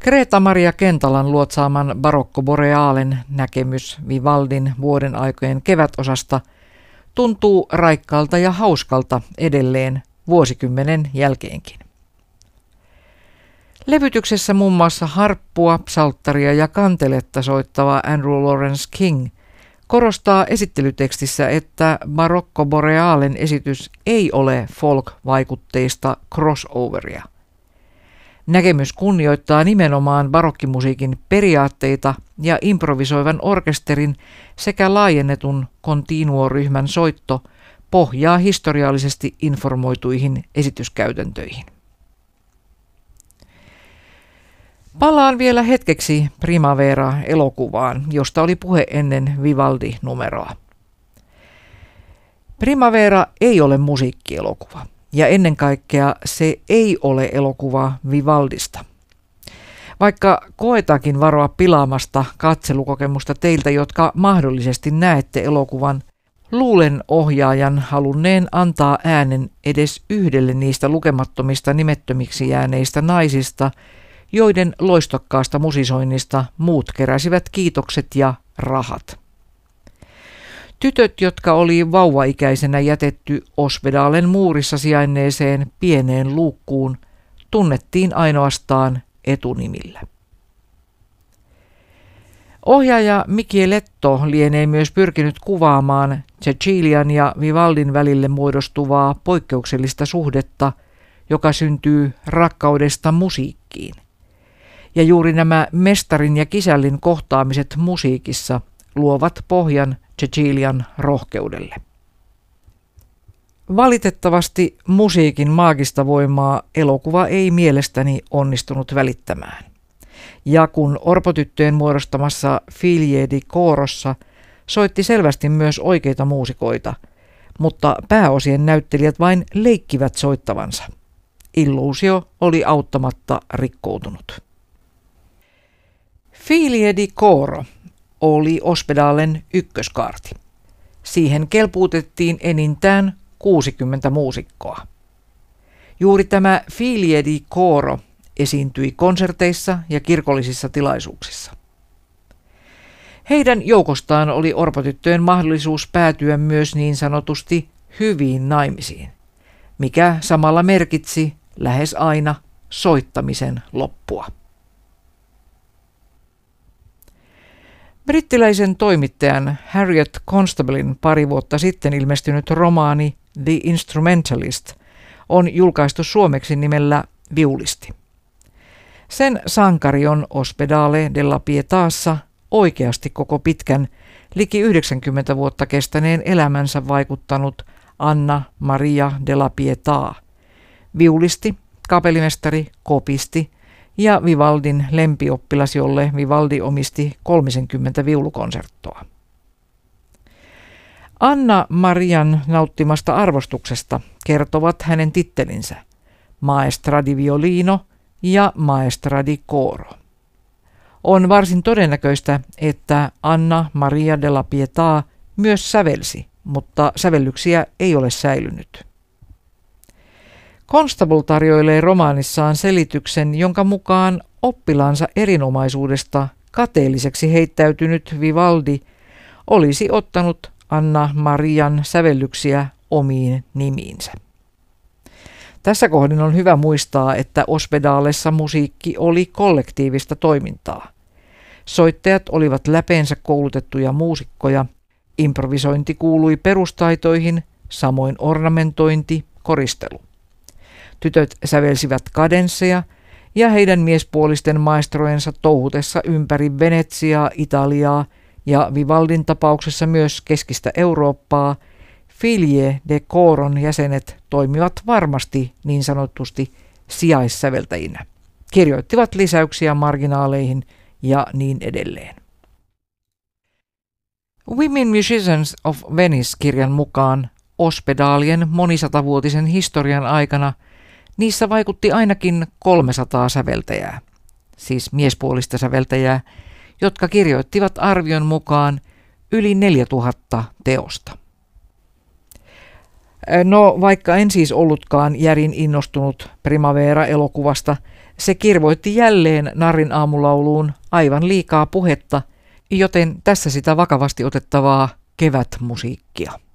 Greta Maria Kentalan luotsaaman Barocco Borealen näkemys Vivaldin vuoden aikojen kevätosasta tuntuu raikkaalta ja hauskalta edelleen vuosikymmenen jälkeenkin. Levytyksessä muun muassa harppua, psalttaria ja kanteletta soittava Andrew Lawrence King korostaa esittelytekstissä, että Barocco Borealen esitys ei ole folk-vaikutteista crossoveria. Näkemys kunnioittaa nimenomaan barokkimusiikin periaatteita ja improvisoivan orkesterin sekä laajennetun continuo-ryhmän soitto pohjaa historiallisesti informoituihin esityskäytäntöihin. Palaan vielä hetkeksi Primavera-elokuvaan, josta oli puhe ennen Vivaldi-numeroa. Primavera ei ole musiikkielokuva, ja ennen kaikkea se ei ole elokuva Vivaldista. Vaikka koetakin varoa pilaamasta katselukokemusta teiltä, jotka mahdollisesti näette elokuvan, luulen ohjaajan halunneen antaa äänen edes yhdelle niistä lukemattomista nimettömiksi jääneistä naisista, joiden loistokkaasta musisoinnista muut keräsivät kiitokset ja rahat. Tytöt, jotka oli vauvaikäisenä jätetty Ospedalen muurissa sijainneeseen pieneen luukkuun, tunnettiin ainoastaan etunimillä. Ohjaaja Micheletto lienee myös pyrkinyt kuvaamaan Cecilian ja Vivaldin välille muodostuvaa poikkeuksellista suhdetta, joka syntyy rakkaudesta musiikkiin. Ja juuri nämä mestarin ja kisällin kohtaamiset musiikissa luovat pohjan Cecilian rohkeudelle. Valitettavasti musiikin maagista voimaa elokuva ei mielestäni onnistunut välittämään. Ja kun orpotyttöjen muodostamassa Figlie di Corossa soitti selvästi myös oikeita muusikoita, mutta pääosien näyttelijät vain leikkivät soittavansa. Illuusio oli auttamatta rikkoutunut. Figlie di Coro oli Ospedalen ykköskaarti. Siihen kelpuutettiin enintään 60 muusikkoa. Juuri tämä Figlie di Coro esiintyi konserteissa ja kirkollisissa tilaisuuksissa. Heidän joukostaan oli orpotyttöjen mahdollisuus päätyä myös niin sanotusti hyviin naimisiin, mikä samalla merkitsi lähes aina soittamisen loppua. Brittiläisen toimittajan Harriet Constablen pari vuotta sitten ilmestynyt romaani The Instrumentalist on julkaistu suomeksi nimellä Viulisti. Sen sankari on Ospedale della Pietassa oikeasti koko pitkän, liki 90 vuotta kestäneen elämänsä vaikuttanut Anna Maria della Pietà, viulisti, kapellimestari, kopisti ja Vivaldin lempioppilas, jolle Vivaldi omisti 30 viulukonserttoa. Anna Marian nauttimasta arvostuksesta kertovat hänen tittelinsä Maestra di Violino ja Maestra di Coro. On varsin todennäköistä, että Anna Maria della Pietà myös sävelsi, mutta sävellyksiä ei ole säilynyt. Constable tarjoilee romaanissaan selityksen, jonka mukaan oppilaansa erinomaisuudesta kateelliseksi heittäytynyt Vivaldi olisi ottanut Anna Marian sävellyksiä omiin nimiinsä. Tässä kohdin on hyvä muistaa, että Ospedalessa musiikki oli kollektiivista toimintaa. Soittajat olivat läpeensä koulutettuja muusikkoja, improvisointi kuului perustaitoihin, samoin ornamentointi, koristelu. Tytöt sävelsivät kadensseja ja heidän miespuolisten maestrojensa touhutessa ympäri Venetsiaa, Italiaa ja Vivaldin tapauksessa myös keskistä Eurooppaa, Figlie de Coron jäsenet toimivat varmasti niin sanotusti sijaissäveltäjinä, kirjoittivat lisäyksiä marginaaleihin ja niin edelleen. Women Musicians of Venice-kirjan mukaan Ospedalien monisatavuotisen historian aikana niissä vaikutti ainakin 300 säveltäjää, siis miespuolista säveltäjää, jotka kirjoittivat arvion mukaan yli 4000 teosta. No, vaikka en siis ollutkaan järin innostunut Primavera-elokuvasta, Se kirvoitti jälleen Narrin aamulauluun aivan liikaa puhetta, joten tässä sitä vakavasti otettavaa kevätmusiikkia.